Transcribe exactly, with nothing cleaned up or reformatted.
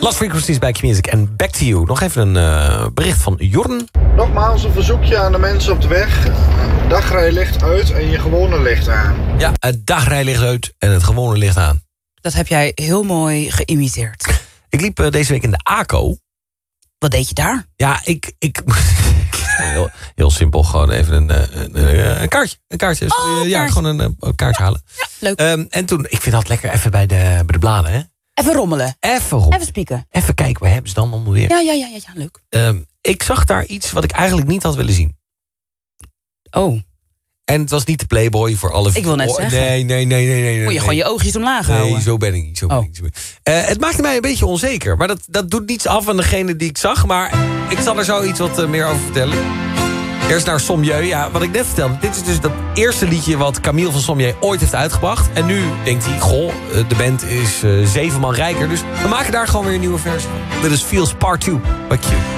Last Frequencies bij Q-Music en Back to You. Nog even een uh, bericht van Jorn. Nogmaals een verzoekje aan de mensen op de weg. Dagrijlicht uit en je gewone licht aan. Ja, het dagrijlicht uit en het gewone licht aan. Dat heb jij heel mooi geïmiteerd. Ik liep uh, deze week in de A C O. Wat deed je daar? Ja, ik... ik heel, heel simpel, gewoon even een, een, een, een kaartje. Een kaartje. Oh, ja, kaartje. gewoon een, een kaartje halen. Ja, leuk. Um, en toen, ik vind dat lekker even bij de, bij de bladen, hè. Even rommelen. Even rommelen. Even spieken. Even kijken, waar hebben ze dan allemaal weer? Ja, ja, ja, ja, ja leuk. Um, ik zag daar iets wat ik eigenlijk niet had willen zien. Oh. En het was niet de Playboy voor alle... Ik wil net oh, zeggen. Nee, nee, nee, nee. nee Moet je nee. gewoon je oogjes omlaag Nee, houden. zo ben ik niet. Zo ben oh. ik niet zo ben ik. Uh, het maakte mij een beetje onzeker. Maar dat, dat doet niets af van degene die ik zag. Maar ik zal er zoiets wat uh, meer over vertellen. Eerst naar Sommieu. Ja, wat ik net vertelde. Dit is dus dat eerste liedje wat Camille van Sommieu ooit heeft uitgebracht. En nu denkt hij, goh, de band is uh, zeven man rijker. Dus we maken daar gewoon weer een nieuwe versie van. Dit is Feels Part twee bij Q.